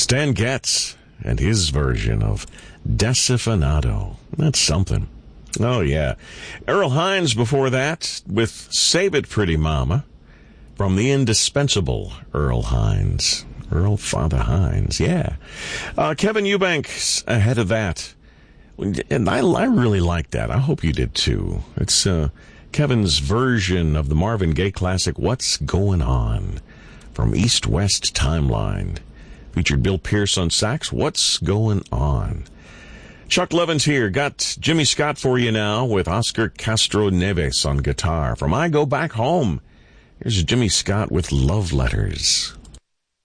Stan Getz and his version of Desafinado. That's something. Oh, yeah. Earl Hines before that with Save It Pretty Mama from the indispensable Earl Hines. Earl Father Hines, yeah. Kevin Eubanks ahead of that. And I really like that. I hope you did too. It's Kevin's version of the Marvin Gaye classic, What's Going On? From East West Timeline. Featured Bill Pierce on sax. What's Going On? Chuck Levin's here. Got Jimmy Scott for you now with Oscar Castro Neves on guitar. From I Go Back Home, here's Jimmy Scott with Love Letters.